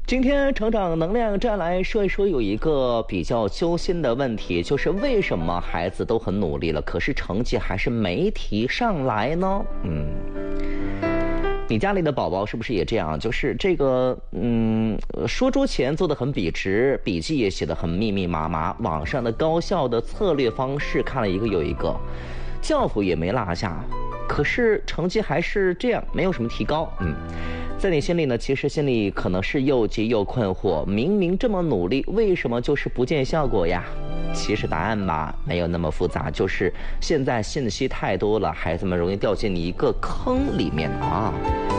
今天成长能量站来说一说，有一个比较揪心的问题，就是为什么孩子都很努力了，可是成绩还是没提上来呢？你家里的宝宝是不是也这样？就是这个，说桌前做得很笔直，笔记也写得很密密麻麻，网上的高效的策略方式看了一个又一个，教辅也没落下，可是成绩还是这样，没有什么提高。在你心里呢，其实心里可能是又急又困惑，明明这么努力，为什么就是不见效果呀？其实答案吧，没有那么复杂，就是现在信息太多了，孩子们容易掉进一个坑里面啊。